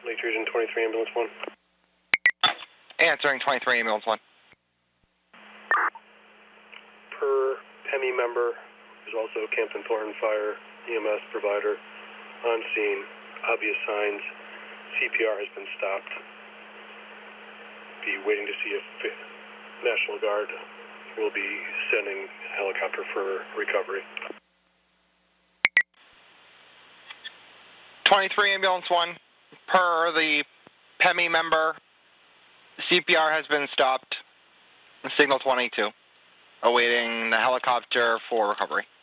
Lake Region 23, Ambulance 1. Answering 23, Ambulance 1. Per PEMI member, who's also Campton Thornton Fire EMS provider, on scene, obvious signs, CPR has been stopped. Be waiting to see if National Guard will be sending a helicopter for recovery. 23, Ambulance 1. Per the PEMI member, CPR has been stopped. Signal 22. Awaiting the helicopter for recovery.